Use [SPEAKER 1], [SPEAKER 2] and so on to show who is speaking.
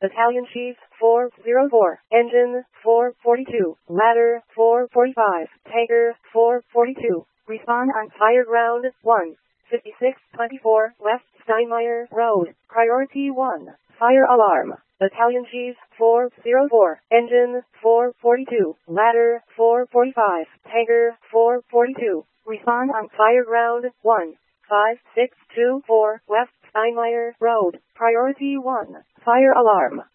[SPEAKER 1] Battalion Chief 404, Engine 442, Ladder 445, Tanker 442. Respawn on Fire Ground 1, 5624 West Steinmeier Road. Priority 1, Fire Alarm. Battalion Chief 404, Engine 442, Ladder 445, Tanker 442. Respawn on Fire Ground 1, 5624 West Steinmeier Road. Priority 1, Fire Alarm.